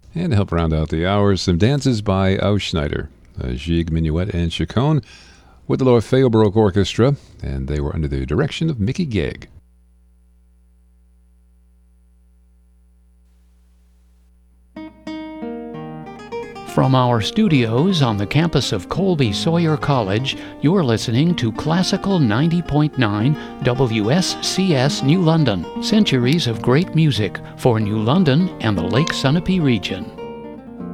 And to help round out the hour, some dances by Ausschneider, Gigue, Minuet, and Chaconne with the L'Orfeo Baroque Orchestra, and they were under the direction of Mickey Gegg. From our studios on the campus of Colby Sawyer College, you're listening to Classical 90.9 WSCS New London. Centuries of great music for New London and the Lake Sunapee region.